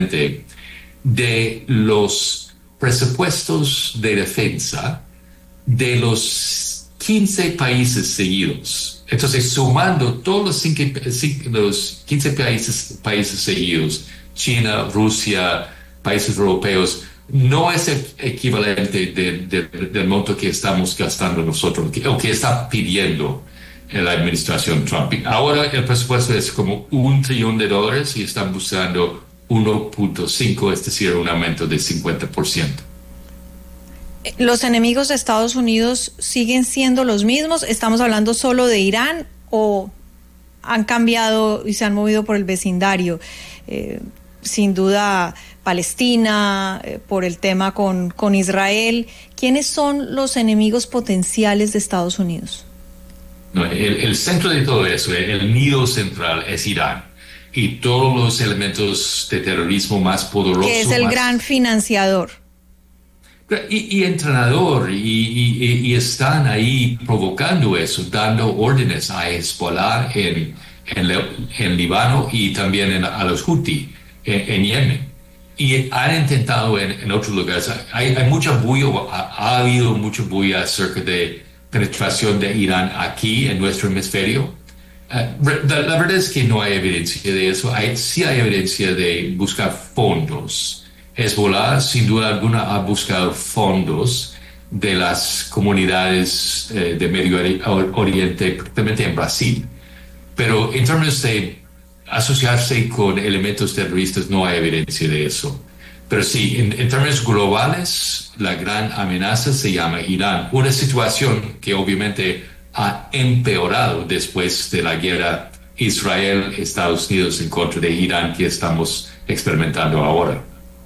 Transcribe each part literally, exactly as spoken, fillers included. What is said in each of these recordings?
de los presupuestos de defensa de los quince países seguidos. Entonces, sumando todos los, cinco, los quince países, países seguidos, China, Rusia, países europeos, no es el equivalente de, de, del monto que estamos gastando nosotros, o que está pidiendo la administración Trump. Ahora el presupuesto es como un trillón de dólares y están buscando uno punto cinco, es decir, un aumento de cincuenta por ciento. ¿Los enemigos de Estados Unidos siguen siendo los mismos? ¿Estamos hablando solo de Irán o han cambiado y se han movido por el vecindario? Eh, sin duda Palestina, eh, por el tema con, con Israel. ¿Quiénes son los enemigos potenciales de Estados Unidos? No, el, el centro de todo eso, el nido central es Irán y todos los elementos de terrorismo más poderosos. Que es el más, gran financiador. Y, y entrenador, y, y, y están ahí provocando eso, dando órdenes a Hezbollah en, en, en Líbano y también en, a los Houthi en, en Yemen. Y han intentado en, en otros lugares. Hay, hay mucha bulla, ha, ha habido mucha bulla acerca de penetración de Irán aquí en nuestro hemisferio. Uh, la, la verdad es que no hay evidencia de eso. Hay, sí hay evidencia de buscar fondos. Hezbollah, sin duda alguna, ha buscado fondos de las comunidades eh, de Medio Oriente, particularmente en Brasil. Pero en términos de asociarse con elementos terroristas, no hay evidencia de eso. Pero sí, en, en términos globales, la gran amenaza se llama Irán. Una situación que obviamente ha empeorado después de la guerra Israel-Estados Unidos en contra de Irán que estamos experimentando ahora.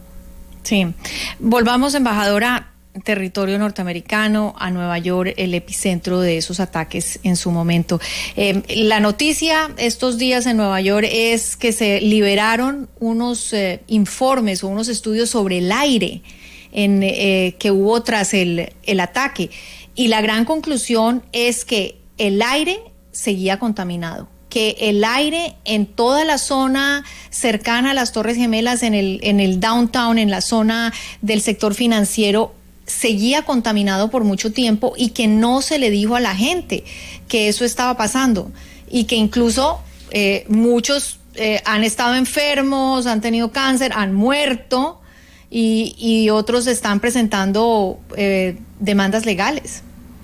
Sí. Volvamos, embajadora, territorio norteamericano, a Nueva York, el epicentro de esos ataques en su momento. Eh, la noticia estos días en Nueva York es que se liberaron unos eh, informes o unos estudios sobre el aire en, eh, que hubo tras el, el ataque. Y la gran conclusión es que el aire seguía contaminado, que el aire en toda la zona cercana a las Torres Gemelas, en el, en el downtown, en la zona del sector financiero, seguía contaminado por mucho tiempo y que no se le dijo a la gente que eso estaba pasando y que incluso eh, muchos eh, han estado enfermos, han tenido cáncer, han muerto y, y otros están presentando eh, demandas legales.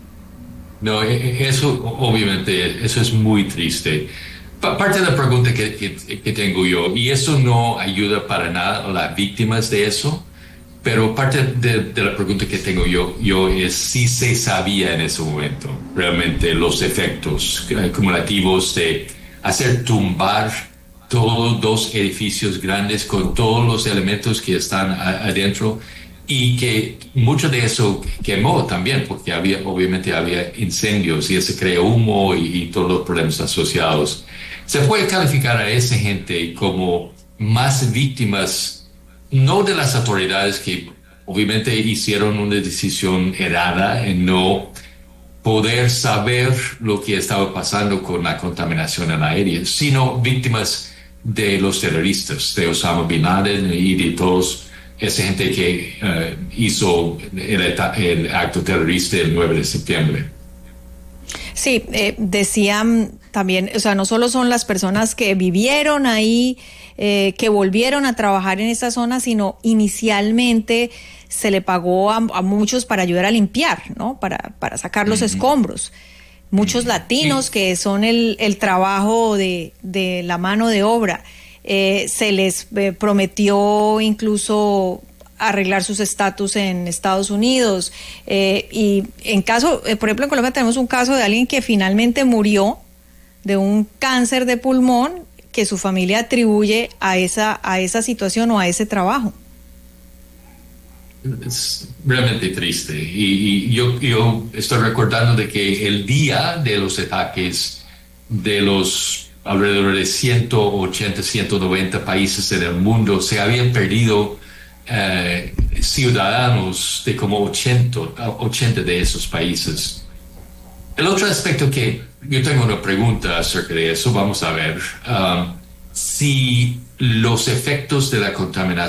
No, eso obviamente, eso es muy triste. Parte de la pregunta que, que, que tengo yo, y eso no ayuda para nada a las víctimas de eso, pero parte de, de la pregunta que tengo yo, yo es si se sabía en ese momento realmente los efectos acumulativos de hacer tumbar todos dos edificios grandes con todos los elementos que están a, adentro. Y que mucho de eso quemó también, porque había, obviamente había incendios y se creó humo y, y todos los problemas asociados. Se puede calificar a esa gente como más víctimas, no de las autoridades que obviamente hicieron una decisión errada en no poder saber lo que estaba pasando con la contaminación en aérea, sino víctimas de los terroristas, de Osama Bin Laden y de todos esa gente que uh, hizo el, el acto terrorista el nueve de septiembre. Sí, eh, decían también, o sea, no solo son las personas que vivieron ahí, eh, que volvieron a trabajar en esta zona, sino inicialmente se le pagó a, a muchos para ayudar a limpiar, ¿no? Para, para sacar los uh-huh. escombros. Muchos uh-huh. latinos sí. que son el, el trabajo de, de la mano de obra. Eh, se les eh, prometió incluso arreglar sus estatus en Estados Unidos eh, y en caso, eh, por ejemplo en Colombia tenemos un caso de alguien que finalmente murió de un cáncer de pulmón que su familia atribuye a esa, a esa situación o a ese trabajo. Es realmente triste y, y yo, yo estoy recordando de que el día de los ataques de los alrededor de ciento ochenta, ciento noventa países en el mundo, se habían perdido eh, ciudadanos de como ochenta, ochenta de esos países. El otro aspecto que yo tengo una pregunta acerca de eso, vamos a ver, um, si los efectos de la contaminación